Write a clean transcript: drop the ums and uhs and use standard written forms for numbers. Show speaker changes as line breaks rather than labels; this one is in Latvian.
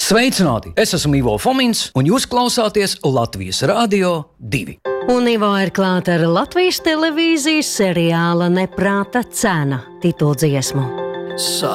Sveicināti! Es esmu Ivo Fomins, un jūs klausāties Latvijas Rādio 2.
Un Ivo ir klāta ar Latvijas televīzijas seriāla Neprāta cena tituldziesmu.